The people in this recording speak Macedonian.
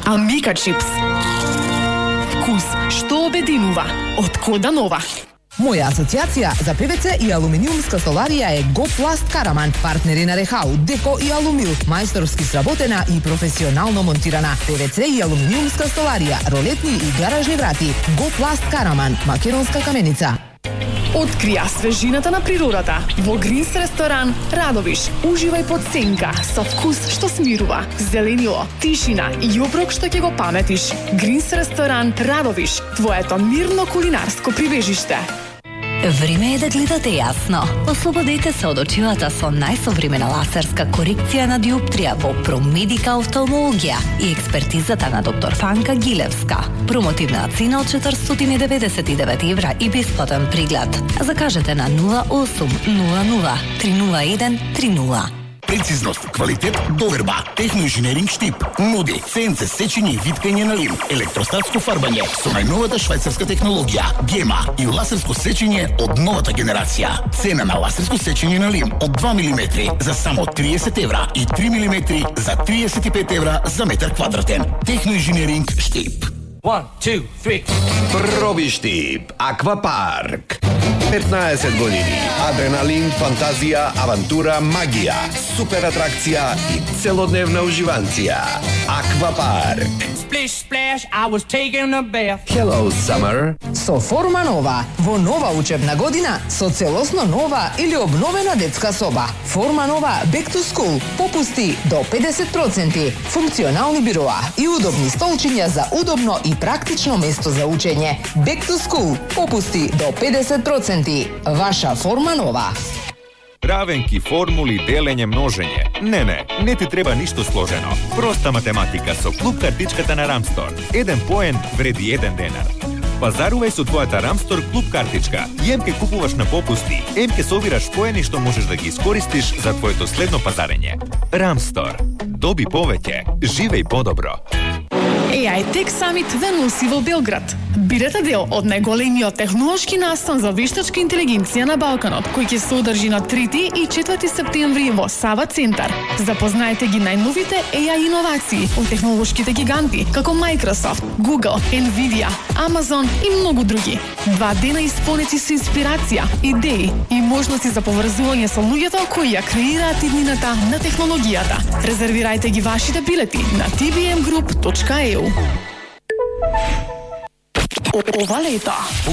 Амбика чипс. Вкус што обединува. Од Кода Нова. Моја асоциација за ПВЦ и алуминиумска столарија е Гопласт Караман, партнери на Рехау, Деко и Алумил, мајсторски сработена и професионално монтирана. ПВЦ и алуминиумска столарија, ролетни и гаражни врати. Гопласт Караман, македонска каменица. Открија свежината на природата во Гринс ресторан Радовиш. Уживај под сенка со вкус што смирува, зеленило, тишина и оброк што ќе го паметиш. Гринс ресторан Радовиш, твоето мирно кулинарско прибежиште. Време е да гледате јасно. Ослободете се од очилата со најсовремена лазерска корекција на диоптрија во Промедика офталмологија и експертизата на доктор Фанка Гилевска. Промотивна цена од 499 евра и бесплатен преглед. Закажете на 0800 301 30. Прецизност, квалитет, доверба. Техноинженеринг Штип нуди СНЦ сечење и виткање на лим, електростатско фарбање со најновата швајцарска технологија, гема и лазерско сечење од новата генерација. Цена на лазерско сечење на лим од 2 мм за само 30 евра и 3 мм за 35 евра за метар квадратен. Техноинженеринг Штип. 1, 2, 3. Проби Штип, Аквапарк. 15 години. Адреналин, фантазија, авантура, магија, супер атракција и целодневна уживанција. Аквапарк. Splish splash, I was taking a bath. Hello Summer. Со форма нова, во нова учебна година, со целосно нова или обновена детска соба. Форма нова Back to School, попусти до 50%, функционални бироа и удобни столчиња за удобно и практично место за учење. Back to School, попусти до 50%. Ваша форма нова. Равенки, формули, делење, множење. Не ти треба ништо сложено. Проста математика со клуб картичката на Рамстор. Еден поен вреди 1 денар. Пазарувај со твојата Рамстор клуб картичка. Ем ке купуваш на попусти, ем ке собираш поени што можеш да ги искористиш за твоето следно пазарење. Рамстор. Доби повеќе, живеј подобро. AI Tech Summit ве носи во Белград. Бидете дел од најголемиот технолошки настан за вештачка интелигенција на Балканот, кој ќе се одржи на 3 и 4 септември во Сава центар. Запознаете ги најновите AI иновации од технолошките гиганти, како Microsoft, Google, Nvidia, Amazon и многу други. 2 дена исполнети со инспирација, идеи и можности за поврзување со луѓето кои ја креираат иднината на технологијата. Резервирајте ги вашите билети на tbmgroup.eu. Ова лето